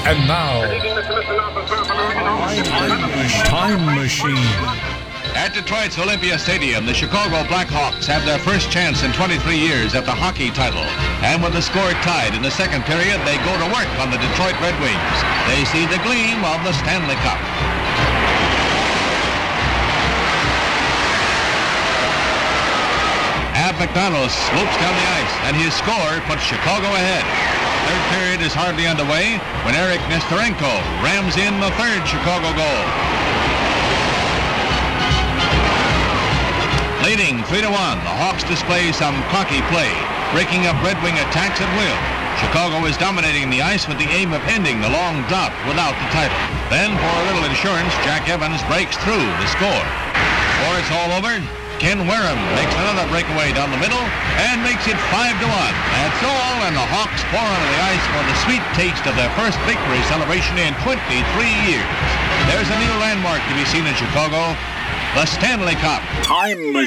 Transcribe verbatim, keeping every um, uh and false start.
And now, Time Machine. At Detroit's Olympia Stadium, the Chicago Blackhawks have their first chance in twenty-three years at the hockey title. And with the score tied in the second period, they go to work on the Detroit Red Wings. They see the gleam of the Stanley Cup. Ab McDonald swoops down the ice, and his score puts Chicago ahead. Third period is hardly underway when Eric Nestorenko rams in the third Chicago goal. Leading three to one, the Hawks display some cocky play, breaking up Red Wing attacks at will. Chicago is dominating the ice with the aim of ending the long drought without the title. Then, for a little insurance, Jack Evans breaks through to score. Before it's all over, Ken Wareham makes another breakaway down the middle and makes it five to one. That's all, and the Hawks pour onto the ice for the sweet taste of their first victory celebration in twenty-three years. There's a new landmark to be seen in Chicago, the Stanley Cup. Time Machine.